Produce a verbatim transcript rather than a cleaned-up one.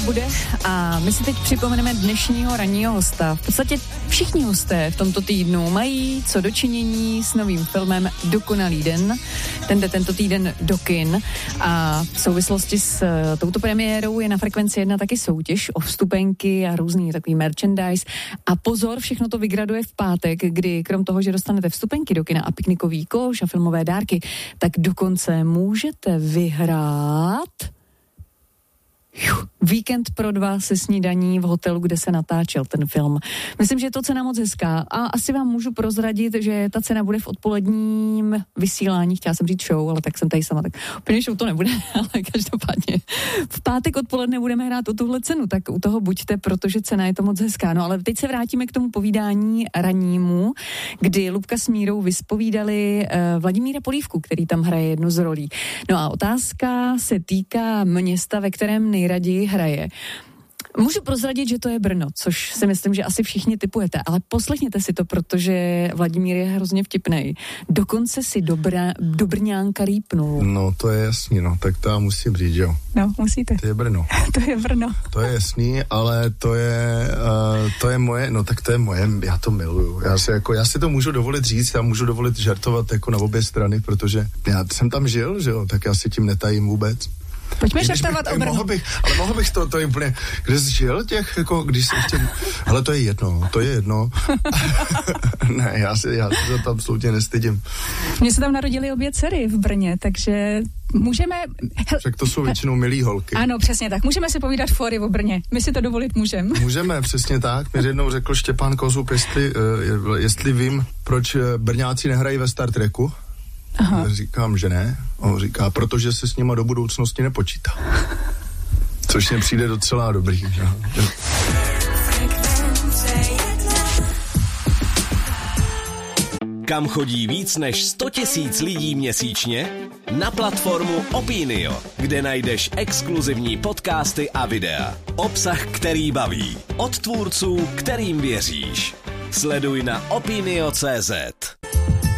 bude a my si teď připomeneme dnešního ranního hosta. V podstatě všichni hosté v tomto týdnu mají co dočinění s novým filmem Dokonalý den. Ten jde tento týden do kin a v souvislosti s uh, touto premiérou je na Frekvenci jedna taky soutěž o vstupenky a různý takový merchandise. A pozor, všechno to vygraduje v pátek, kdy krom toho, že dostanete vstupenky do kina a piknikový koš a filmové dárky, tak dokonce můžete vyhrát víkend pro dva se snídaní v hotelu, kde se natáčel ten film. Myslím, že je to cena moc hezká a asi vám můžu prozradit, že ta cena bude v odpoledním vysílání, chtěla jsem říct show, ale tak jsem tady sama, tak úplně show to nebude, ale každopádně. V pátek odpoledne budeme hrát o tuhle cenu, tak u toho buďte, protože cena je to moc hezká. No ale teď se vrátíme k tomu povídání rannímu, kdy Lubka s Mírou vyspovídali uh, Vladimíra Polívku, který tam hraje jednu z rolí. No a otázka se týká města, ve kterém nejraději hraje. Můžu prozradit, že to je Brno, což si myslím, že asi všichni tipujete, ale poslechněte si to, protože Vladimír je hrozně vtipnej. Dokonce si dobra, do Brňánka rýpnul. No, to je jasný, no, tak to já musím říct, jo. No, musíte. To je Brno. To je Brno. To je jasný, ale to je, uh, to je moje, no tak to je moje, já to miluju. Já si, jako, já si to můžu dovolit říct, já můžu dovolit žartovat jako na obě strany, protože já jsem tam žil, že jo, tak já si tím netajím vůbec. Pojďme žartovat o Brnu. Mohl bych, ale mohl bych to, to je úplně, kde jsi žil těch, jako, když jsi chtěl, ale to je jedno, to je jedno. Ne, já si, já si to tam absolutně nestydím. Mně se tam narodili obě dcery v Brně, takže můžeme... Však to jsou většinou milý holky. Ano, přesně tak. Můžeme si povídat fóry o Brně. My si to dovolit můžeme. Můžeme, přesně tak. Mě jednou řekl Štěpán Kozub, jestli, uh, jestli vím, proč Brňáci nehrají ve Star Treku. Aha. Říkám, že ne. On říká, protože se s nima do budoucnosti nepočítá. Což mě přijde docela dobrý. Že? Kam chodí víc než sto tisíc lidí měsíčně? Na platformu Opinio, kde najdeš exkluzivní podcasty a videa. Obsah, který baví. Od tvůrců, kterým věříš. Sleduj na opinio tečka cé zet.